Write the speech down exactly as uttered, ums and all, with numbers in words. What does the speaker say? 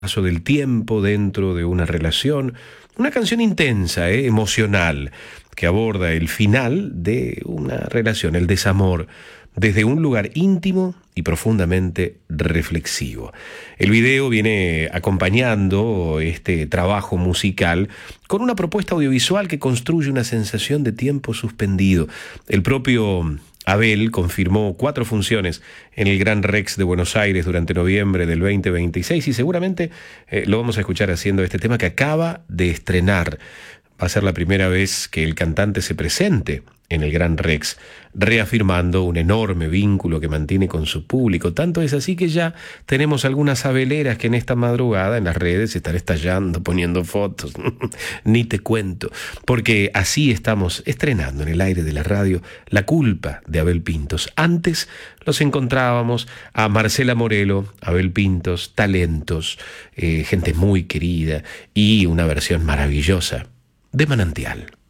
paso del tiempo dentro de una relación. Una canción intensa, ¿eh? Emocional, que aborda el final de una relación, el desamor, desde un lugar íntimo y profundamente reflexivo. El video viene acompañando este trabajo musical con una propuesta audiovisual que construye una sensación de tiempo suspendido. El propio Abel confirmó cuatro funciones en el Gran Rex de Buenos Aires durante noviembre del veinte veintiséis y seguramente eh, lo vamos a escuchar haciendo este tema que acaba de estrenar. Va a ser la primera vez que el cantante se presente en el Gran Rex, reafirmando un enorme vínculo que mantiene con su público. Tanto es así que ya tenemos algunas abeleras que en esta madrugada en las redes están estallando, poniendo fotos. Ni te cuento, porque así estamos estrenando en el aire de la radio La culpa de Abel Pintos. Antes los encontrábamos a Marcela Morelo, Abel Pintos, talentos, eh, gente muy querida y una versión maravillosa de Manantial.